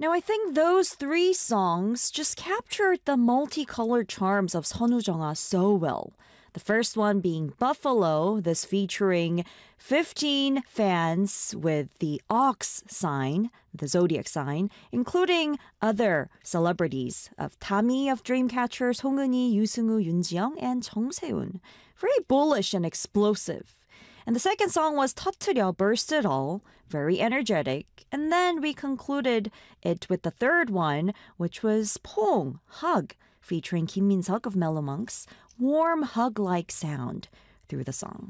Now, I think those three songs just captured the multicolored charms of 선우정아 so well. The first one being Buffalo, this featuring 15 fans with the ox sign, the zodiac sign, including other celebrities of Tami of Dreamcatcher, 송은이, 유승우, 윤지영, and 정세훈. Very bullish and explosive. And the second song was 터트려, Burst It All, very energetic. And then we concluded it with the third one, which was 퐁, Hug, featuring Kim Min-seok of Mellow Monks, warm hug-like sound through the song.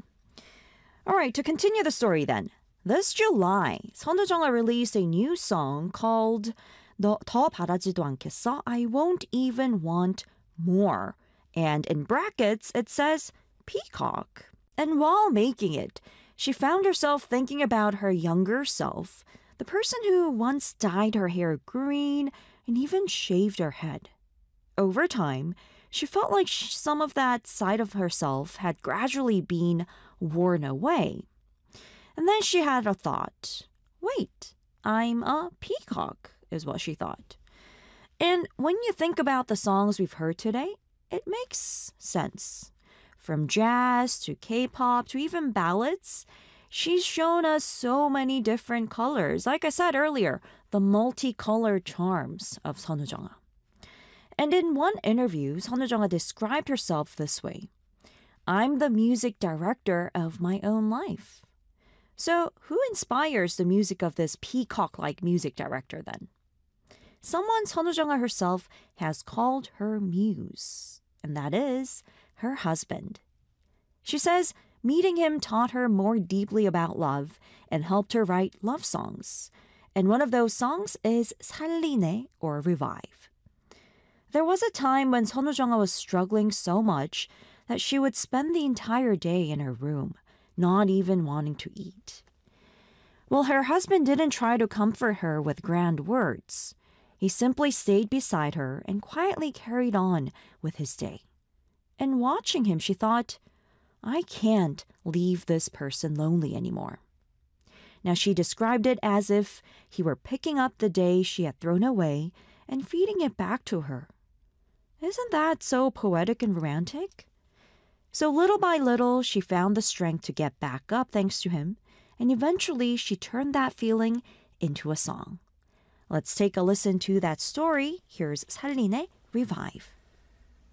All right, to continue the story then. This July, 선우정아 released a new song called 너 더 바라지도 않겠어? I Won't Even Want More. And in brackets, it says Peacock. And while making it, she found herself thinking about her younger self, the person who once dyed her hair green and even shaved her head. Over time, she felt like some of that side of herself had gradually been worn away. And then she had a thought. Wait, I'm a peacock, is what she thought. And when you think about the songs we've heard today, it makes sense. From jazz to K-pop to even ballads, she's shown us so many different colors. Like I said earlier, the multicolored charms of 선우정아. And in one interview, 선우정아 described herself this way. I'm the music director of my own life. So who inspires the music of this peacock-like music director then? Someone 선우정아 herself has called her muse, and that is her husband. She says meeting him taught her more deeply about love and helped her write love songs. And one of those songs is 살리네, or Revive. There was a time when 선우정아 was struggling so much that she would spend the entire day in her room, not even wanting to eat. Well, her husband didn't try to comfort her with grand words. He simply stayed beside her and quietly carried on with his day. And watching him, she thought, I can't leave this person lonely anymore. Now, she described it as if he were picking up the day she had thrown away and feeding it back to her. Isn't that so poetic and romantic? So little by little, she found the strength to get back up thanks to him, and eventually she turned that feeling into a song. Let's take a listen to that story. Here's 살리네, Revive.